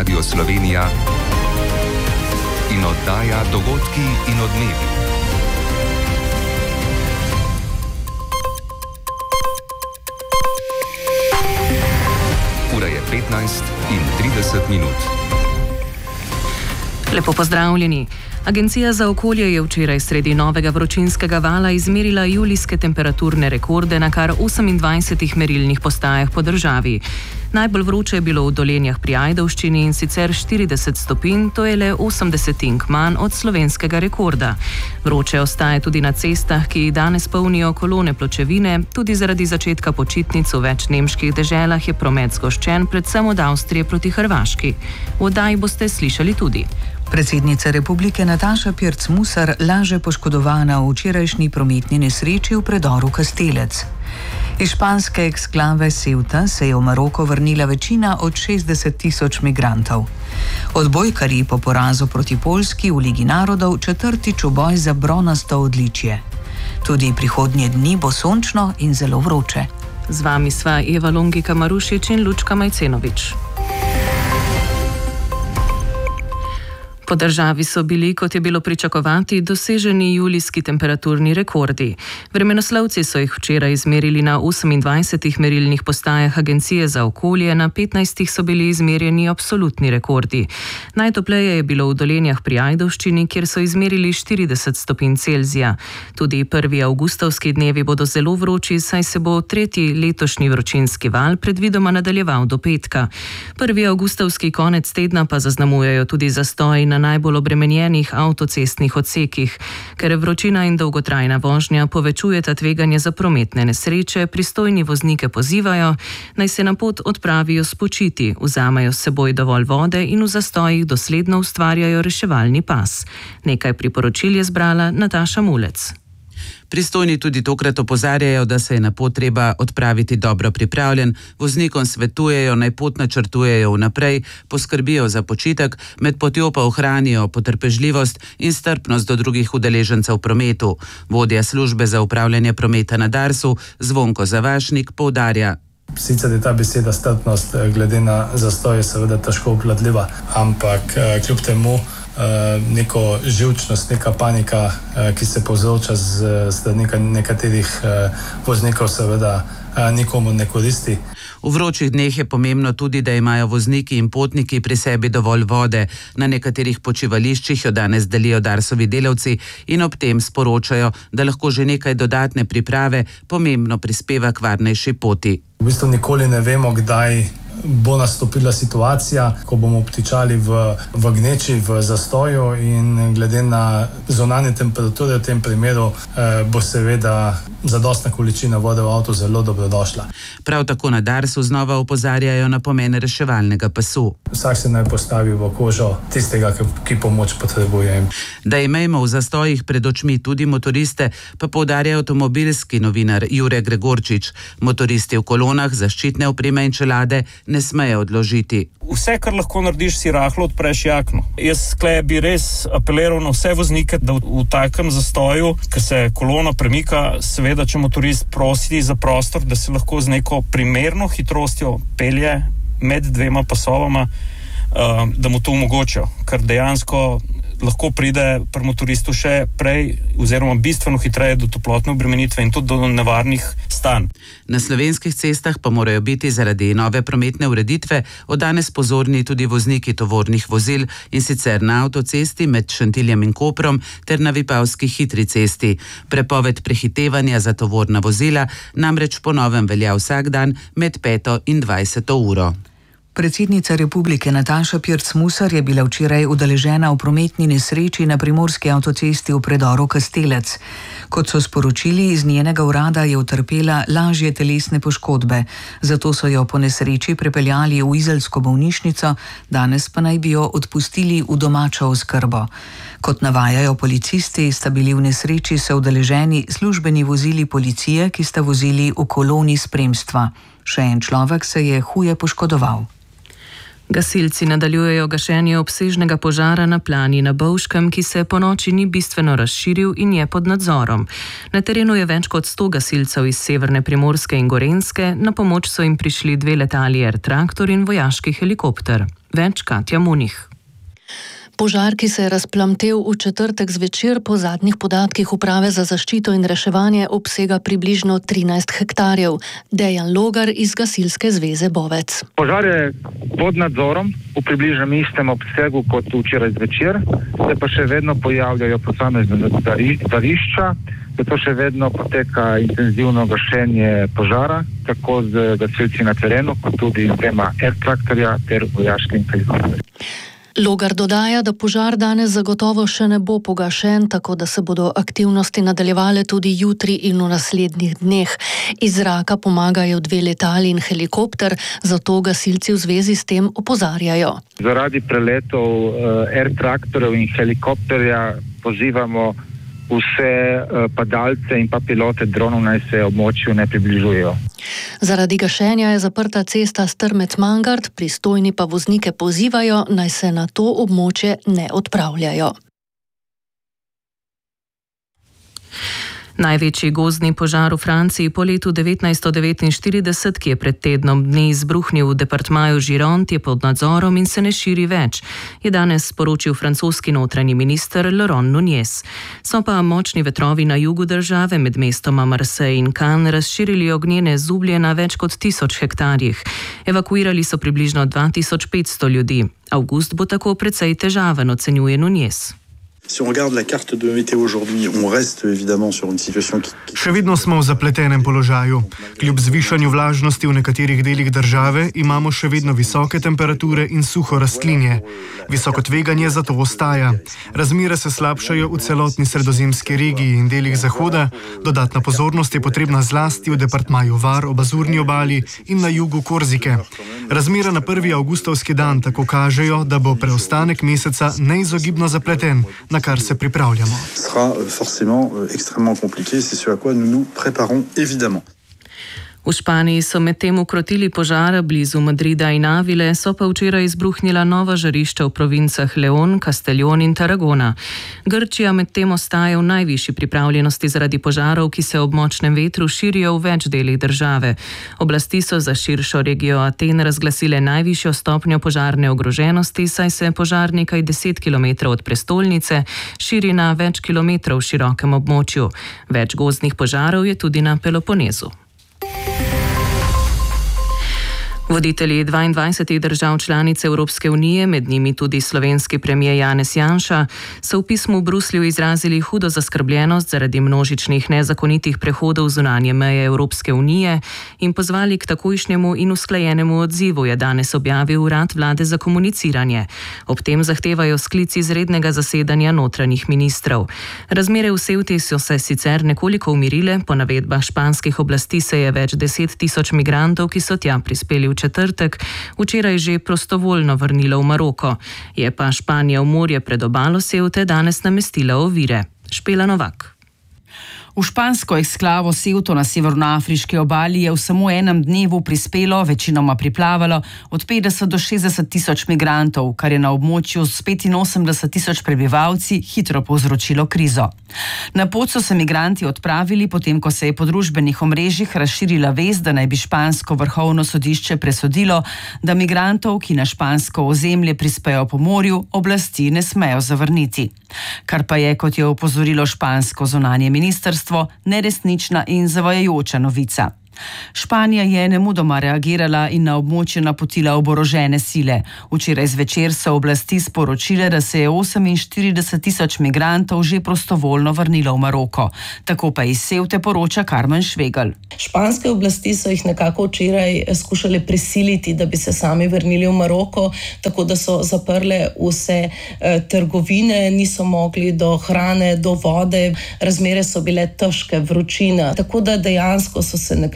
Radio Slovenija in oddaja Dogodki in odmevi. Ura je 15:30. Lepo pozdravljeni. Agencija za okolje je včeraj sredi novega vročinskega vala izmerila julijske temperaturne rekorde na kar 28 merilnih postajah po državi. Najbolj vroče je bilo v Dolenjah pri Ajdovščini, in sicer 40 stopinj, to je le 80 manj od slovenskega rekorda. Vroče ostaje tudi na cestah, ki jih danes polnijo kolone pločevine. Tudi zaradi začetka počitnic v več nemških deželah je promet zgoščen, predvsem od Avstrije proti Hrvaški. V oddaji boste slišali tudi: predsednica republike Nataša Pirc Musar laže poškodovana v včerajšnji prometni nesreči v predoru Kastelec. Iz španske eksklave Ceuta se je v Maroko vrnila večina od 60.000 migrantov. Odbojkarji po porazu proti Poljski v Ligi narodov četrtič v boj za bronasto odličje. Tudi prihodnje dni bo sončno in zelo vroče. Z vami sva Eva Longika Marušič in Lučka Majcenovič. Po državi so bili, kot je bilo pričakovati, doseženi julijski temperaturni rekordi. Vremenoslovci so jih včeraj izmerili na 28 merilnih postajah Agencije za okolje, na 15 so bili izmerjeni absolutni rekordi. Najtopleje je bilo v Dolenjah pri Ajdovščini, kjer so izmerili 40 stopinj Celzija. Tudi 1. avgustovski dnevi bodo zelo vroči, saj se bo tretji letošnji vročinski val predvidoma nadaljeval do petka. 1. avgustovski konec tedna pa zaznamujejo tudi zastoji na najbolj obremenjenih avtocestnih odsekih. Ker vročina in dolgotrajna vožnja povečujeta tveganje za prometne nesreče, pristojni voznike pozivajo, naj se na pot odpravijo spočiti, vzamejo s seboj dovolj vode in v zastojih dosledno ustvarjajo reševalni pas. Nekaj priporočil je zbrala Nataša Mulec. Pristojni tudi tokrat opozarjajo, da se je na pot treba odpraviti dobro pripravljen, voznikom svetujejo, naj pot načrtujejo vnaprej, poskrbijo za počitek, med potjo pa ohranijo potrpežljivost in strpnost do drugih udeležencev v prometu. Vodja službe za upravljanje prometa na Darsu, Zvonko Zavašnik, poudarja: sicer je ta beseda strpnost glede na zastoj seveda težko obvladljiva, ampak kljub temu neko živčnost, neka panika, ki se povzroča z nekaterih voznikov, seveda nikomu ne koristi. V vročih dneh je pomembno tudi, da imajo vozniki in potniki pri sebi dovolj vode. Na nekaterih počivališčih jo danes delijo Darsovi delavci in ob tem sporočajo, da lahko že nekaj dodatne priprave pomembno prispeva k varnejši poti. V bistvu nikoli ne vemo, kdaj bo nastopila situacija, ko bomo obtičali v gneči, v zastoju, in glede na zunanje temperature v tem primeru bo seveda zadostna količina vode v avtu zelo dobrodošla. Prav tako na Darsu znova opozarjajo na pomen reševalnega pasu. Vsak se naj postavi v kožo tistega, ki pomoč potrebuje. Da imejmo v zastojih pred očmi tudi motoriste, pa poudarja avtomobilski novinar Jure Gregorčič. Motoristi v kolonah zaščitne opreme in čelade ne smejo odložiti. Vse, kar lahko narediš, si rahlo odpreš jakno. Jaz skleje bi res apeliral na vse voznike, da v takem zastoju, ker se kolona premika, seveda, če motorist prosi za prostor, da se lahko z neko primerno hitrostjo pelje med dvema pasovama, da mu to omogočijo, ker dejansko lahko pride pri motoristu še prej oziroma bistveno hitreje do toplotne obremenitve in tudi do nevarnih stanj. Na slovenskih cestah pa morajo biti zaradi nove prometne ureditve od danes pozorni tudi vozniki tovornih vozil, in sicer na avtocesti med Šentiljem in Koprom ter na Vipavski hitri cesti. Prepoved prehitevanja za tovorna vozila namreč po novem velja vsak dan med 5. in 20. uro. Predsednica republike Nataša Pirc Musar je bila včeraj udeležena v prometni nesreči na primorski avtocesti v predoru Kastelec. Kot so sporočili iz njenega urada, je utrpela lažje telesne poškodbe, zato so jo po nesreči prepeljali v izolsko bolnišnico, danes pa naj bi jo odpustili v domačo oskrbo. Kot navajajo policisti, sta bili v nesreči soudeleženi službeni vozili policije, ki sta vozili v koloni spremstva. Še en človek se je huje poškodoval. Gasilci nadaljujejo gašenje obsežnega požara na plani na Bovškem, ki se po noči ni bistveno razširil in je pod nadzorom. Na terenu je več kot 100 gasilcev iz severne Primorske in Gorenjske, na pomoč so jim prišli 2 letali Air Tractor in vojaški helikopter. Več Katja Munih. Požar, ki se je razplamtel v četrtek zvečer, po zadnjih podatkih Uprave za zaščito in reševanje obsega približno 13 hektarjev. Dejan Logar iz Gasilske zveze Bovec. Požar je pod nadzorom v približno istem obsegu kot včeraj zvečer, se pa še vedno pojavljajo posamezne žarišča, zato še vedno poteka intenzivno gašenje požara, tako z gasilci na terenu, kot tudi z 2 Air Tractorja ter vojaškim helikopterjem. Logar dodaja, da požar danes zagotovo še ne bo pogašen, tako da se bodo aktivnosti nadaljevale tudi jutri in v naslednjih dneh. Iz zraka pomagajo 2 letali in helikopter, zato gasilci v zvezi s tem opozarjajo. Zaradi preletov Air Tractorjev in helikopterja pozivamo vse padalce in pa pilote dronov naj se območju ne približujejo. Zaradi gašenja je zaprta cesta Strmec-Mangart, pristojni pa voznike pozivajo, naj se na to območje ne odpravljajo. Največji gozdni požar v Franciji po letu 1949, ki je pred tednom dni izbruhnil v departmaju Gironde, je pod nadzorom in se ne širi več, je danes sporočil francoski notranji minister Laurent Nunez. So pa močni vetrovi na jugu države med mestoma Marseille in Cannes razširili ognjene zublje na več kot 1000 hektarjih. Evakuirali so približno 2500 ljudi. Avgust bo tako precej težaven, ocenjuje Nunez. Si on regarde la carte de météo aujourd'hui, on reste évidemment sur une situation qui... Še vedno smo v zapletenem položaju. Kljub zvišanju vlažnosti v nekaterih delih države imamo še vedno visoke temperature in suho rastlinje. Visoko tveganje zato ostaja. Razmere se slabšajo v celotni sredozemski regiji in delih zahoda. Dodatna pozornost je potrebna zlasti v departmaju Var ob Azurni obali in na jugu Korzike. Razmere na 1. avgustovski dan tako kažejo, da bo preostanek meseca neizogibno zapleten, na kar se pripravljamo. Sera forcément extrêmement compliqué, c'est ce à quoi nous nous préparons évidemment. V Španiji so medtem ukrotili požara blizu Madrida in Avile, so pa včeraj izbruhnila nova žarišča v provincah León, Castellón in Tarragona. Grčija medtem ostaja v najvišji pripravljenosti zaradi požarov, ki se ob močnem vetru širijo v več delih države. Oblasti so za širšo regijo Aten razglasile najvišjo stopnjo požarne ogroženosti, saj se požar nekaj 10 kilometrov od prestolnice širi na več kilometrov širokem območju. Več gozdnih požarov je tudi na Peloponezu. Voditelji 22 držav članic Evropske unije, med njimi tudi slovenski premier Janez Janša, so v pismu v Bruslju izrazili hudo zaskrbljenost zaradi množičnih nezakonitih prehodov zunanje meje Evropske unije in pozvali k takojšnjemu in usklajenemu odzivu, je danes objavil Urad vlade za komuniciranje. Ob tem zahtevajo sklic izrednega zasedanja notranjih ministrov. Razmere v Ceuti so se sicer nekoliko umirile, po navedbah španskih oblasti se je več 10 000 migrantov, ki so tja prispeli v četrtek, včeraj že prostovoljno vrnilo v Maroko. Je pa Španija v morje pred obalo Ceute danes namestila ovire. Špela Novak. V špansko eksklavo Ceuto na severnoafriški obali je v samo enem dnevu prispelo, večinoma priplavalo, od 50 do 60 tisoč migrantov, kar je na območju s 85 tisoč prebivalci hitro povzročilo krizo. Na pot so se migranti odpravili, potem ko se je po družbenih omrežjih razširila vest, da naj bi špansko vrhovno sodišče presodilo, da migrantov, ki na špansko ozemlje prispejo po morju, oblasti ne smejo zavrniti. Kar pa je, kot je opozorilo špansko zunanje ministrstvo, neresnična in zavajajoča novica. Španija je nemudoma reagirala in na območje napotila oborožene sile. Včeraj zvečer so oblasti sporočile, da se je 48 tisoč migrantov že prostovoljno vrnilo v Maroko. Tako pa iz Ceute poroča Karmen Švegelj. Španske oblasti so jih nekako včeraj skušale prisiliti, da bi se sami vrnili v Maroko, tako da so zaprle vse trgovine, niso mogli do hrane, do vode, razmere so bile težke, vročina, tako da dejansko so se nekateri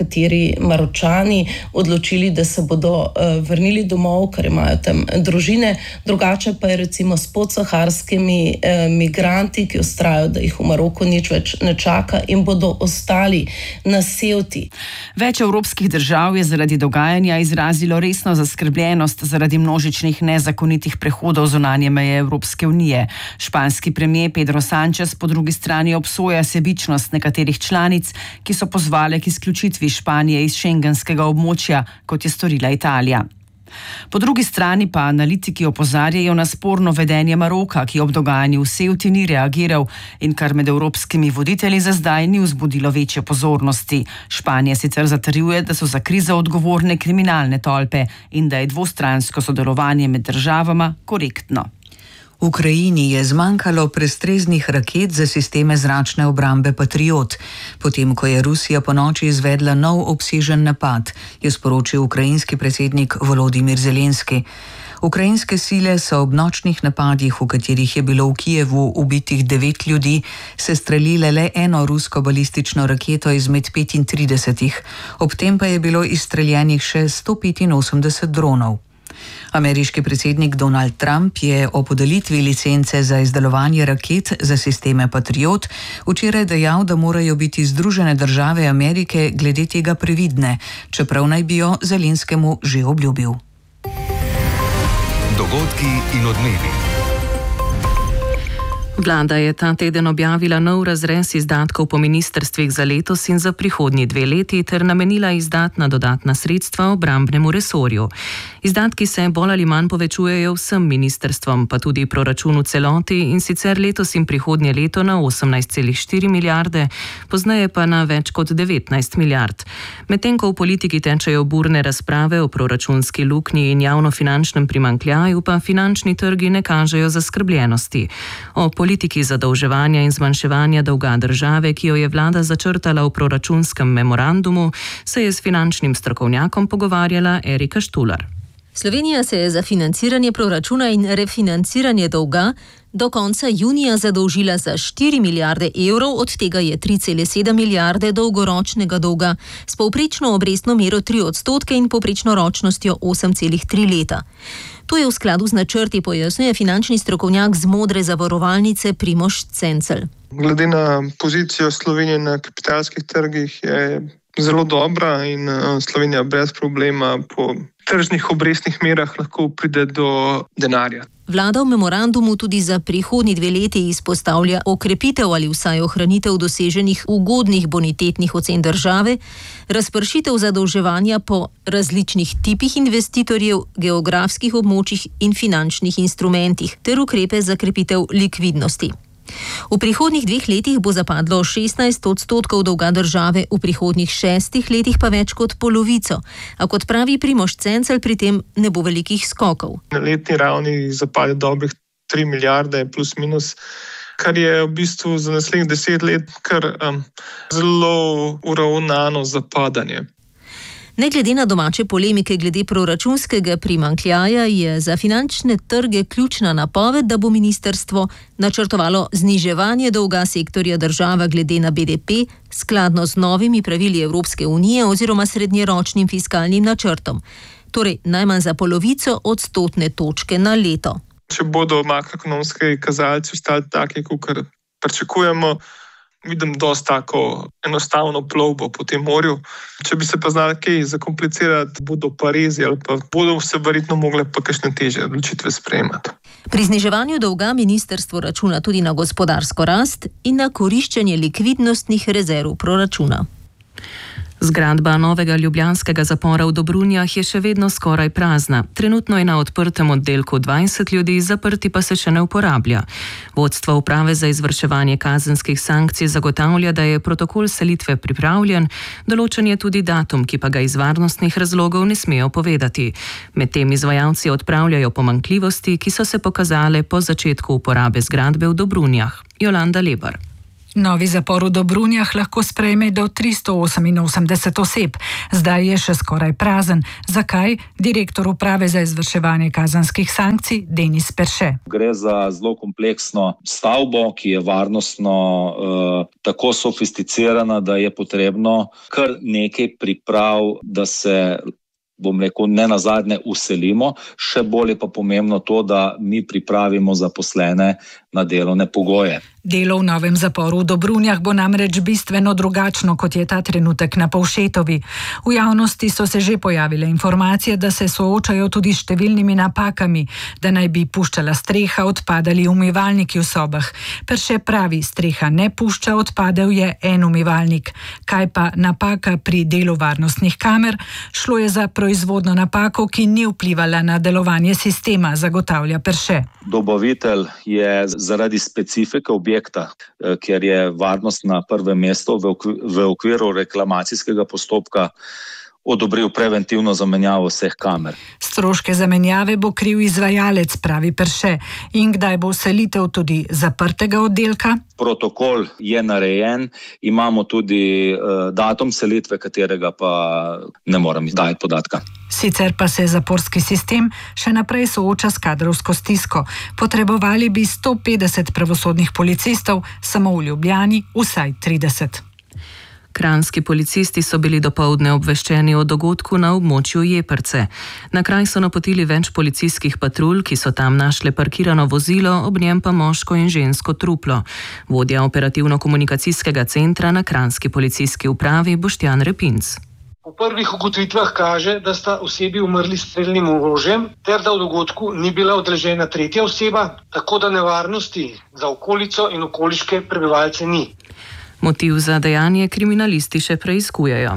nekateri Maročani odločili, da se bodo vrnili domov, ker imajo tam družine. Drugače pa je recimo s podsaharskimi migranti, ki vztrajajo, da jih v Maroku nič več ne čaka in bodo ostali na Ceuti. Več evropskih držav je zaradi dogajanja izrazilo resno zaskrbljenost zaradi množičnih nezakonitih prehodov zunanje meje Evropske unije. Španski premier Pedro Sánchez po drugi strani obsoja sebičnost nekaterih članic, ki so pozvale k izključitvi Španije iz šengenskega območja, kot je storila Italija. Po drugi strani pa analitiki opozarjajo na sporno vedenje Maroka, ki ob dogajanju v Ceuti ni reagiral in kar med evropskimi voditelji za zdaj ni vzbudilo večje pozornosti. Španija sicer zatrjuje, da so za krizo odgovorne kriminalne tolpe in da je dvostransko sodelovanje med državama korektno. Ukrajini je zmanjkalo prestreznih raket za sisteme zračne obrambe Patriot, potem ko je Rusija ponoči izvedla nov obsežen napad, je sporočil ukrajinski predsednik Volodymyr Zelenski. Ukrajinske sile so ob nočnih napadih, v katerih je bilo v Kijevu ubitih 9 ljudi, sestrelile le eno rusko balistično raketo izmed 35, ob tem pa je bilo izstreljenih še 185 dronov. Ameriški predsednik Donald Trump je o podelitvi licence za izdelovanje raket za sisteme Patriot včeraj dejal, da morajo biti Združene države Amerike glede tega previdne, čeprav naj bi jo Zelenskemu že obljubil. Dogodki in odmevi. Vlada je ta teden objavila nov razrez izdatkov po ministrstvih za letos in za prihodnji 2 leti ter namenila izdatna dodatna sredstva obrambnemu resorju. Izdatki se bolj ali manj povečujejo vsem ministrstvom, pa tudi proračunu celoti, in sicer letos in prihodnje leto na 18,4 milijarde, pozneje pa na več kot 19 milijard. Medtem ko v politiki tečejo burne razprave o proračunski luknji in javnofinančnem primanjkljaju, pa finančni trgi ne kažejo zaskrbljenosti. O politiki zadolževanja in zmanjševanja dolga države, ki jo je vlada začrtala v proračunskem memorandumu, se je s finančnim strokovnjakom pogovarjala Erika Štular. Slovenija se je za financiranje proračuna in refinanciranje dolga do konca junija zadolžila za 4 milijarde evrov, od tega je 3,7 milijarde dolgoročnega dolga, s povprečno obrestno mero 3% in povprečno ročnostjo 8,3 leta. To je v skladu z načrti, pojasnjuje finančni strokovnjak z Modre zavarovalnice Primož Cencel. Glede na pozicijo Slovenije na kapitalskih trgih je zelo dobra in Slovenija brez problema po tržnih obrestnih merah lahko pride do denarja. Vlada v memorandumu tudi za prihodnji 2 leti izpostavlja okrepitev ali vsaj ohranitev doseženih ugodnih bonitetnih ocen države, razpršitev zadolževanja po različnih tipih investitorjev, geografskih območjih in finančnih instrumentih ter ukrepe za krepitev likvidnosti. V prihodnjih 2 letih bo zapadlo 16% dolga države, v prihodnjih 6 letih pa več kot polovico. A kot pravi Primož Cencel, pri tem ne bo velikih skokov. Na letni ravni zapade dobrih 3 milijarde plus minus, kar je v bistvu za naslednjih 10 let kar zelo uravnano zapadanje. Ne glede na domače polemike glede proračunskega primanjkljaja, je za finančne trge ključna napoved, da bo ministrstvo načrtovalo zniževanje dolga sektorja država glede na BDP skladno z novimi pravili Evropske unije oziroma srednjeročnim fiskalnim načrtom. Torej najmanj za polovico odstotne točke na leto. Če bodo makroekonomski kazalci ostali taki, kot pričakujemo, vidim dosti tako enostavno plovbo po tem morju. Če bi se pa znali kaj zakomplicirati, bodo pa rezi ali pa bodo se verjetno mogle pa kakšne težje odločitve sprejemati. Pri zniževanju dolga ministrstvo računa tudi na gospodarsko rast in na koriščenje likvidnostnih rezerv proračuna. Zgradba novega ljubljanskega zapora v Dobrunjah je še vedno skoraj prazna. Trenutno je na odprtem oddelku 20 ljudi, zaprti pa se še ne uporablja. Vodstvo uprave za izvrševanje kazenskih sankcij zagotavlja, da je protokol selitve pripravljen, določen je tudi datum, ki pa ga iz varnostnih razlogov ne smejo povedati. Medtem izvajalci odpravljajo pomanjkljivosti, ki so se pokazale po začetku uporabe zgradbe v Dobrunjah. Jolanda Lebar. Novi zapor v Dobrunjah lahko sprejme do 388 oseb. Zdaj je še skoraj prazen. Zakaj? Direktor uprave za izvrševanje kazenskih sankcij Denis Perše. Gre za zelo kompleksno stavbo, ki je varnostno tako sofisticirana, da je potrebno kar nekaj priprav, da se, bom rekel, ne nazadnje uselimo. Še bolj je pa pomembno to, da mi pripravimo zaposlene na delovne pogoje. Delo v novem zaporu v Dobrunjah bo namreč bistveno drugačno, kot je ta trenutek na Povšetovi. V javnosti so se že pojavile informacije, da se soočajo tudi s številnimi napakami, da naj bi puščala streha, odpadali umivalniki v sobah. Perše pravi, streha ne pušča, odpadel je en umivalnik. Kaj pa napaka pri delu varnostnih kamer? Šlo je za proizvodno napako, ki ni vplivala na delovanje sistema, zagotavlja Perše. Dobavitelj je zaradi specifike objekta, kjer je varnost na prvem mestu, v okviru reklamacijskega postopka odobril preventivno zamenjavo vseh kamer. Stroške zamenjave bo kriv izvajalec, pravi Perše. In kdaj bo selitev tudi zaprtega oddelka? Protokol je narejen, imamo tudi datum selitve, katerega pa ne morem dati podatka. Sicer pa se zaporski sistem še naprej sooča s kadrovsko stisko. Potrebovali bi 150 pravosodnih policistov, samo v Ljubljani vsaj 30. Kranjski policisti so bili dopoldne obveščeni o dogodku na območju Jeprce. Na kraj so napotili več policijskih patrulj, ki so tam našle parkirano vozilo, ob njem pa moško in žensko truplo. Vodja operativno-komunikacijskega centra na Kranjski policijski upravi Boštjan Repinc. Po prvih ugotovitvah kaže, da sta osebi umrli s strelnim orožjem, ter da v dogodku ni bila udeležena tretja oseba, tako da nevarnosti za okolico in okoliške prebivalce ni. Motiv za dejanje kriminalisti še preiskujejo.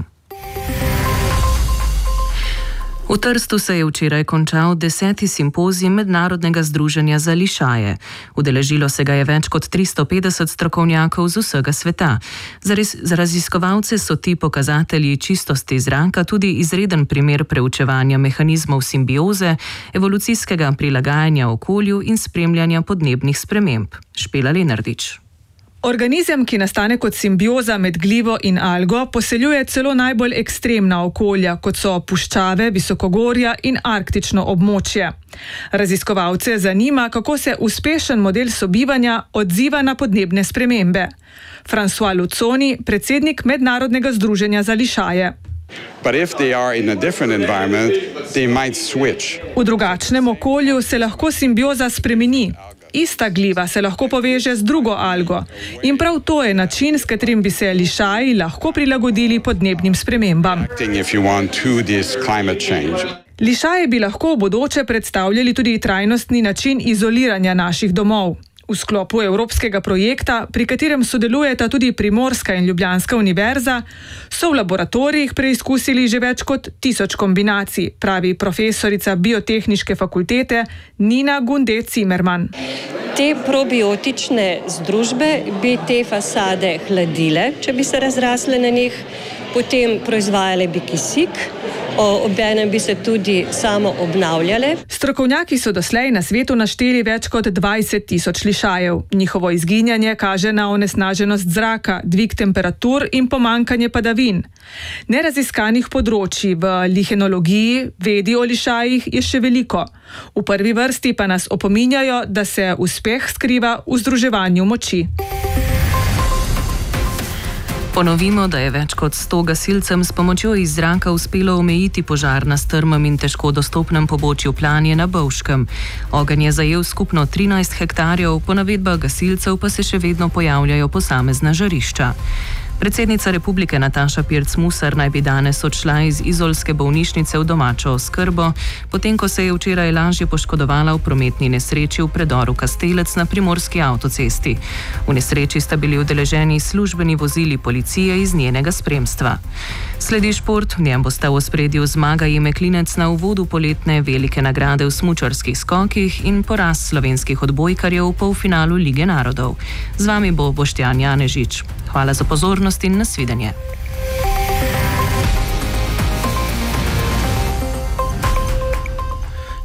V Trstu se je včeraj končal 10. simpozij Mednarodnega združenja za lišaje. Udeležilo se ga je več kot 350 strokovnjakov z vsega sveta. Za raziskovalce so ti pokazatelji čistosti zraka tudi izreden primer preučevanja mehanizmov simbioze, evolucijskega prilagajanja okolju in spremljanja podnebnih sprememb. Špela Lenardič. Organizem, ki nastane kot simbioza med glivo in algo, poseljuje celo najbolj ekstremna okolja, kot so puščave, visokogorja in arktično območje. Raziskovalce zanima, kako se uspešen model sobivanja odziva na podnebne spremembe. François Luconi, predsednik Mednarodnega združenja za lišaje. V drugačnem okolju se lahko simbioza spremeni. Ista gliva se lahko poveže z drugo algo in prav to je način, s katerim bi se lišaji lahko prilagodili podnebnim spremembam. Lišaji bi lahko v bodoče predstavljali tudi trajnostni način izoliranja naših domov. V sklopu evropskega projekta, pri katerem sodelujeta tudi Primorska in Ljubljanska univerza, so v laboratorijih preizkusili že več kot 1000 kombinacij, pravi profesorica biotehniške fakultete Nina Gunde-Cimerman. Te probiotične združbe bi te fasade hladile, če bi se razrasle na njih, potem proizvajale bi kisik, obenem bi se tudi samo obnavljale. Strokovnjaki so doslej na svetu našteli več kot 20 000 lišajev. Njihovo izginjanje kaže na onesnaženost zraka, dvig temperatur in pomanjkanje padavin. Neraziskanih področji v lihenologiji, vedi o lišajih je še veliko. V prvi vrsti pa nas opominjajo, da se uspeh skriva v združevanju moči. Ponovimo, da je več kot 100 gasilcem s pomočjo iz zraka uspelo omejiti požar na strmem in težko dostopnem pobočju Planje na Bovškem. Ogenj je zajel skupno 13 hektarjev, po navedbah gasilcev pa se še vedno pojavljajo posamezna žarišča. Predsednica republike Nataša Pirc Musar naj bi danes odšla iz izolske bolnišnice v domačo oskrbo, potem ko se je včeraj lažje poškodovala v prometni nesreči v predoru Kastelec na primorski avtocesti. V nesreči sta bili udeleženi službeni vozili policije iz njenega spremstva. Sledi šport, v njem bosta v ospredju zmaga Jime Klinec na uvodu poletne velike nagrade v smučarskih skokih in poraz slovenskih odbojkarjev v polfinalu Lige narodov. Z vami bo Boštjan Janežič. Hvala za pozornost in nasvidenje.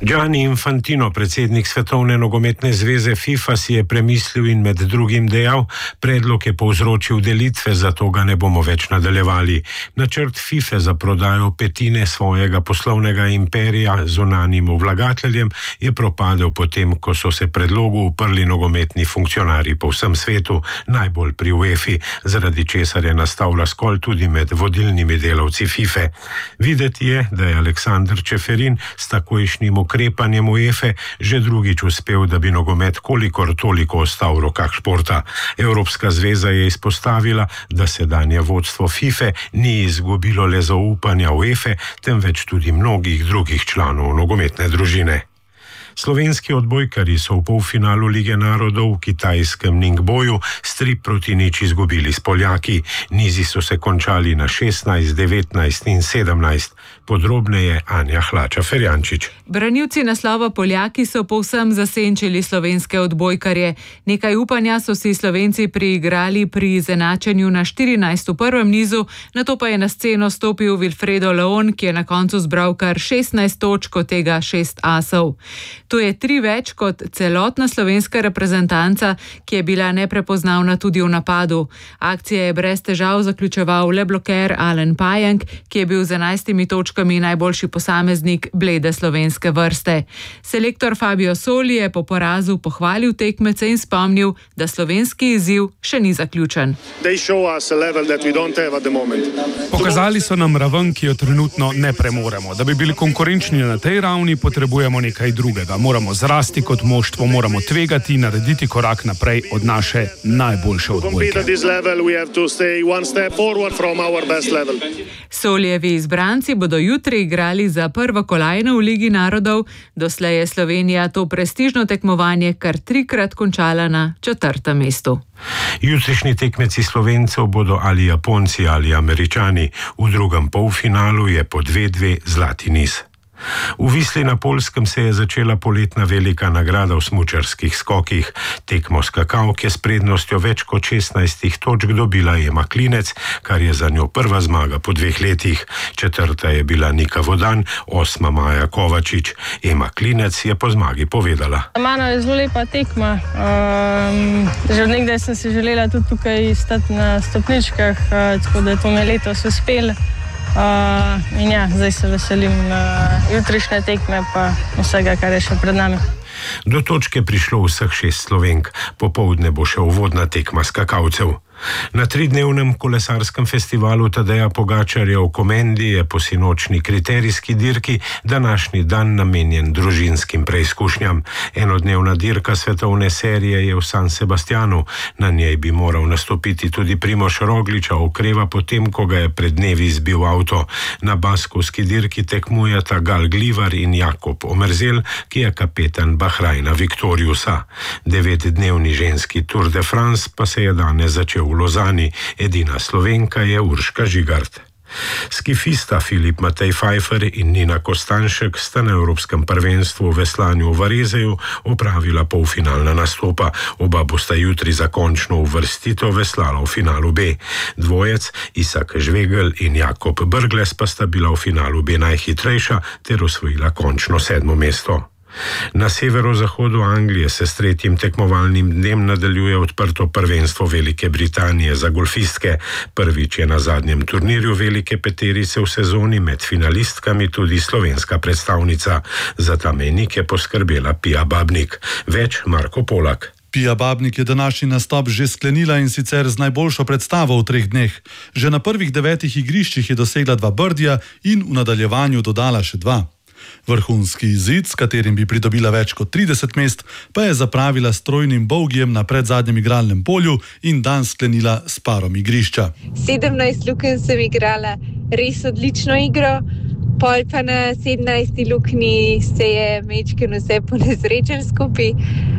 Gianni Infantino, predsednik Svetovne nogometne zveze FIFA, si je premislil in med drugim dejal: predlog je povzročil delitve, zato ga ne bomo več nadaljevali. Načrt FIFA za prodajo petine svojega poslovnega imperija zunanjim vlagateljem je propadel potem, ko so se predlogu uprli nogometni funkcionarji po vsem svetu, najbolj pri UEFA, zaradi česar je nastal razkol tudi med vodilnimi delavci FIFA. Videti je, da je Aleksandar Čeferin s takojšnjim ukrepanjem UEFA že drugič uspel, da bi nogomet kolikor toliko ostal v rokah športa. Evropska zveza je izpostavila, da sedanje vodstvo FIFA ni izgubilo le zaupanja v UEFA, temveč tudi mnogih drugih članov nogometne družine. Slovenski odbojkarji so v polfinalu Lige narodov v kitajskem Ningboju s 3-0 izgubili s Poljaki. Nizi so se končali na 16, 19 in 17. Podrobneje Anja Hlača-Ferjančič. Branilci naslova Poljaki so povsem zasenčili slovenske odbojkarje. Nekaj upanja so si Slovenci priigrali pri izenačenju na 14 v prvem nizu, nato pa je na sceno stopil Wilfredo Leon, ki je na koncu zbral kar 16 točk, od tega 6 asov. To je 3 več kot celotna slovenska reprezentanca, ki je bila neprepoznavna tudi v napadu. Akcije je brez težav zaključeval le bloker Alen Pajenk, ki je bil z 11 točkami najboljši posameznik blede slovenske vrste. Selektor Fabio Soli je po porazu pohvalil tekmece in spomnil, da slovenski izziv še ni zaključen. Pokazali so nam raven, ki jo trenutno ne premoremo. Da bi bili konkurenčni na tej ravni, potrebujemo nekaj drugega. Moramo zrasti kot moštvo, moramo tvegati in narediti korak naprej od naše najboljše odbojke. Solijevi izbranci bodo jutri igrali za prvo kolajno v Ligi narodov. Doslej je Slovenija to prestižno tekmovanje kar 3-krat končala na 4. mestu. Jutrišnji tekmeci Slovencev bodo ali Japonci ali Američani. V drugem polfinalu je po 2-2 zlati niz. V Visli na Poljskem se je začela poletna velika nagrada v smučarskih skokih. Tekmo skakavk je s prednostjo več kot 16 točk dobila Ema Klinec, kar je za njo prva zmaga po 2 letih. 4. je bila Nika Vodan, 8. Maja Kovačič. Ema Klinec je po zmagi povedala: Mano je zelo lepa tekma. Že od nekdaj sem si želela tudi tukaj stati na stopničkah, tako da je to me letos uspelo. In ja, zdaj se veselim jutrišnje tekme pa vsega, kar je še pred nami. Do točke prišlo vseh 6 Slovenk. Popoldne bo še uvodna tekma skakalcev. Na 3-dnevnem kolesarskem festivalu Tadeja Pogačarja v Komendi je po sinočni kriterijski dirki današnji dan namenjen družinskim preizkušnjam. Enodnevna dirka svetovne serije je v San Sebastianu. Na njej bi moral nastopiti tudi Primož Roglič, a okreva potem, ko ga je pred dnevi zbil avto. Na baskovski dirki tekmujeta Gal Glivar in Jakob Omerzel, ki je kapetan Bahrajna Victoriusa. 9-dnevni ženski Tour de France pa se je danes začel v Lozani. Edina Slovenka je Urška Žigart. Skifista Filip Matej Pfeiffer in Nina Kostanšek sta na Evropskem prvenstvu v veslanju v Varezeju opravila polfinalna nastopa. Oba bosta jutri za končno uvrstitev veslala v finalu B. Dvojec Isak Žvegel in Jakob Brgles pa sta bila v finalu B najhitrejša ter osvojila končno 7. mesto. Na severozahodu Anglije se s 3. tekmovalnim dnem nadaljuje odprto prvenstvo Velike Britanije za golfistke. Prvič je na zadnjem turnirju velike peterice v sezoni med finalistkami tudi slovenska predstavnica. Za ta mejnik je poskrbela Pia Babnik. Več Marko Polak. Pia Babnik je današnji nastop že sklenila in sicer z najboljšo predstavo v 3 dneh. Že na prvih 9 igriščih je dosegla 2 birdija in v nadaljevanju dodala še 2. Vrhunski izid, s katerim bi pridobila več kot 30 mest, pa je zapravila s trojnim bogeyjem na predzadnjem igralnem polju in dan sklenila s parom igrišča. 17 lukenj sem igrala res odlično igro, pol pa na 17. luknji se je mečken vse ponesrečen skupaj,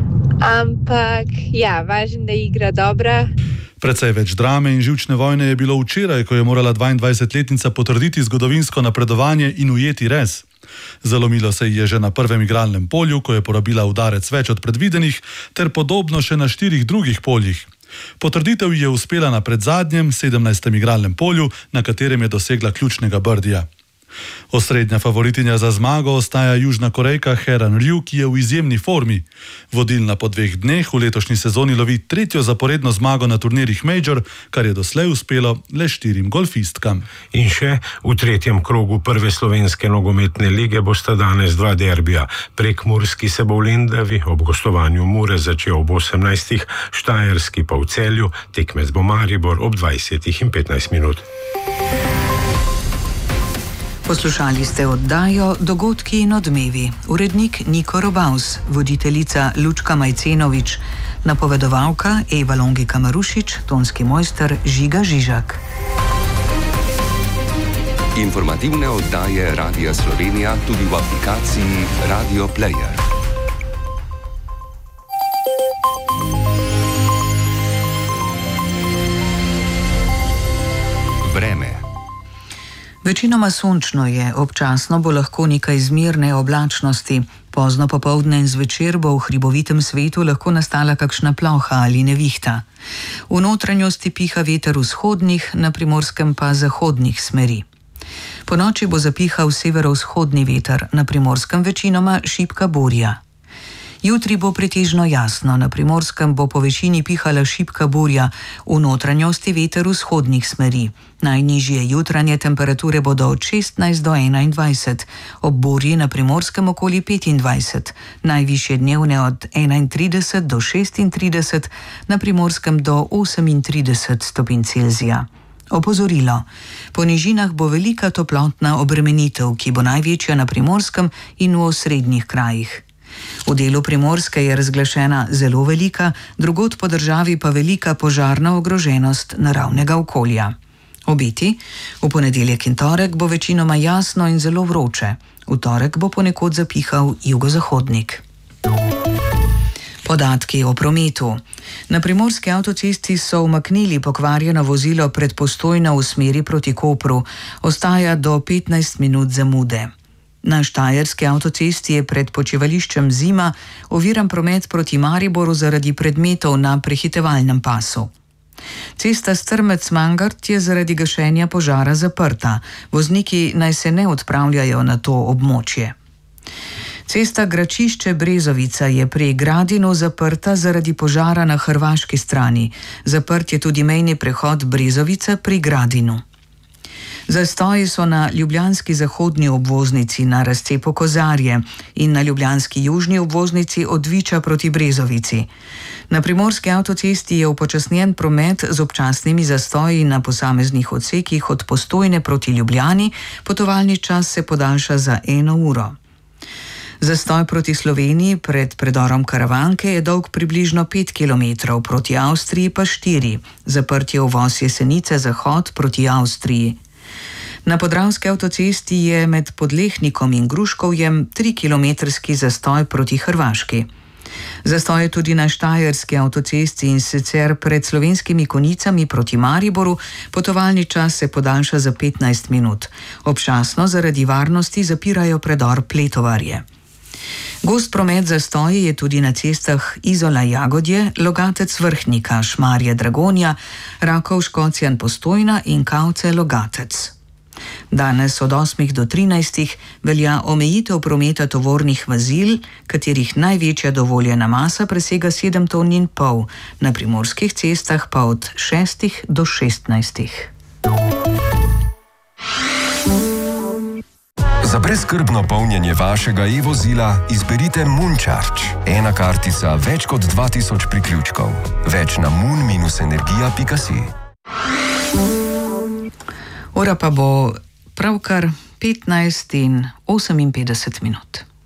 ampak ja, važno, da je igra dobra. Precej več drame in živčne vojne je bilo včeraj, ko je morala 22-letnica potrditi zgodovinsko napredovanje in ujeti rez. Zalomilo se ji je že na prvem igralnem polju, ko je porabila udarec več od predvidenih, ter podobno še na 4 drugih poljih. Potrditev ji je uspela na predzadnjem, 17. igralnem polju, na katerem je dosegla ključnega birdija. Osrednja favoritinja za zmago ostaja Južna Korejka Heran Ryu, ki je v izjemni formi. Vodilna po 2 dneh v letošnji sezoni lovi 3. zaporedno zmago na turnirjih Major, kar je doslej uspelo le 4 golfistkam. In še v 3. krogu prve slovenske nogometne lige bosta danes 2 derbija. Prekmurski se bo v Lendavi ob gostovanju Mure začel ob 18. Štajerski pa v Celju, tekmec bo Maribor ob 20:15. Poslušali ste oddajo Dogodki in odmevi. Urednik Niko Robaus, voditeljica Lučka Majcenovič, napovedovalka Eva Longika Marušič, tonski mojster Žiga Žižak. Informativne oddaje Radia Slovenija tudi v aplikaciji Radio Player. Vreme. Večinoma sončno je, občasno bo lahko nekaj zmerne oblačnosti. Pozno popoldne in zvečer bo v hribovitem svetu lahko nastala kakšna ploha ali nevihta. V notranjosti piha veter vzhodnih, na Primorskem pa zahodnih smeri. Ponoči bo zapihal severovzhodni veter, na Primorskem večinoma šibka burja. Jutri bo pretežno jasno, na Primorskem bo po večini pihala šibka burja, v notranjosti veter vzhodnih smeri. Najnižje jutranje temperature bodo od 16 do 21, ob burji na Primorskem okoli 25, najvišje dnevne od 31 do 36, na Primorskem do 38 stopinj Celzija. Opozorilo. Po nižinah bo velika toplotna obremenitev, ki bo največja na Primorskem in v osrednjih krajih. V delu Primorske je razglašena zelo velika, drugod po državi pa velika požarna ogroženost naravnega okolja. Obeti. V ponedeljek in torek bo večinoma jasno in zelo vroče. V torek bo ponekod zapihal jugozahodnik. Podatki o prometu. Na Primorski avtocesti so umaknili pokvarjeno vozilo pred Postojno v smeri proti Kopru. Ostaja do 15 minut zamude. Na Štajerski avtocesti je pred počivališčem Zima oviran promet proti Mariboru zaradi predmetov na prehitevalnem pasu. Cesta Strmec-Mangart je zaradi gašenja požara zaprta. Vozniki naj se ne odpravljajo na to območje. Cesta Gračišče-Brezovica je pri Gradinu zaprta zaradi požara na hrvaški strani. Zaprt je tudi mejni prehod Brezovica pri Gradinu. Zastoji so na ljubljanski zahodni obvoznici na razcepu Kozarje in na ljubljanski južni obvoznici od Viča proti Brezovici. Na Primorski avtocesti je upočasnjen promet z občasnimi zastoji na posameznih odsekih od Postojne proti Ljubljani, potovalni čas se podaljša za 1 uro. Zastoj proti Sloveniji pred predorom Karavanke je dolg približno 5 km, proti Avstriji pa 4. Zaprt je uvoz Jesenice zahod proti Avstriji. Na Podravski avtocesti je med Podlehnikom in Gruškovjem 3-kilometrski zastoj proti Hrvaški. Zastoj je tudi na Štajerski avtocesti in sicer pred Slovenskimi Konjicami proti Mariboru, potovalni čas se podaljša za 15 minut. Občasno zaradi varnosti zapirajo predor Pletovarje. Gost promet zastoji je tudi na cestah Izola-Jagodje, Logatec-Vrhnika, Šmarje-Dragonja, Rakov-Škocjan-Postojna in Kavce-Logatec. Danes od 8 do 13 velja omejitev prometa tovornih vozil, katerih največja dovoljena masa presega 7,5 ton, na primorskih cestah pa od 6 do 16. Za brezskrbno polnjenje vašega e-vozila izberite Moon-Charge. Ena kartica, več kot 2000 priključkov. Več na moon-energija.si. Ura pa bo pravkar 15:58.